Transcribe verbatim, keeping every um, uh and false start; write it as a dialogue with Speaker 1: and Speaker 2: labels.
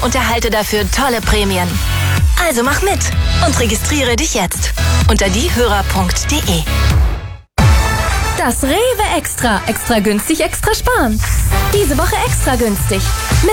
Speaker 1: und erhalte dafür tolle Prämien. Also mach mit und registriere dich jetzt unter diehörer punkt de.
Speaker 2: Das Rewe Extra. Extra günstig, extra sparen. Diese Woche extra günstig.